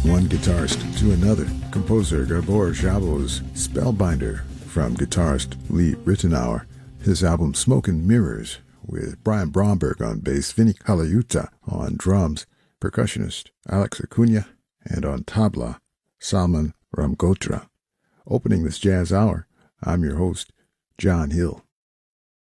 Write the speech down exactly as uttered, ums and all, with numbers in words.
one guitarist to another. Composer Gabor Szabo's Spellbinder from guitarist Lee Ritenour. His album Smoke and Mirrors with Brian Bromberg on bass, Vinny Colaiuta on drums, percussionist Alex Acuna, and on tabla, Salman Ramgotra. Opening this jazz hour, I'm your host, John Hill.